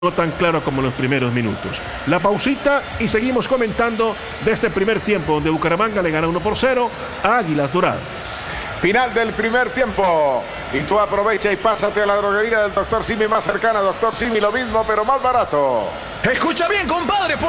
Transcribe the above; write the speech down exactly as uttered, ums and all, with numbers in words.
No tan claro como en los primeros minutos. La pausita y seguimos comentando de este primer tiempo donde Bucaramanga le gana uno por cero a Águilas Doradas. Final del primer tiempo. Y tú aprovecha y pásate a la droguería del doctor Simi más cercana. doctor Simi, lo mismo, pero más barato. Escucha bien, compadre. Por